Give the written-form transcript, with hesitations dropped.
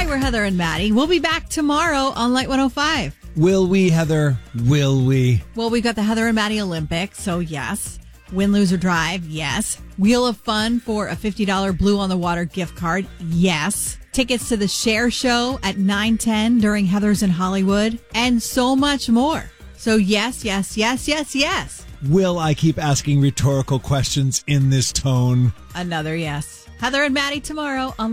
Hi, we're Heather and Maddie. We'll be back tomorrow on Light 105. Will we, Heather? Will we? Well, we've got the Heather and Maddie Olympics, so yes. Win, lose, or drive, yes. Wheel of Fun for a $50 Blue on the Water gift card, yes. Tickets to the Cher Show at 9:10 during Heather's in Hollywood, and so much more. So yes, yes, yes, yes, yes. Will I keep asking rhetorical questions in this tone? Another yes. Heather and Maddie tomorrow on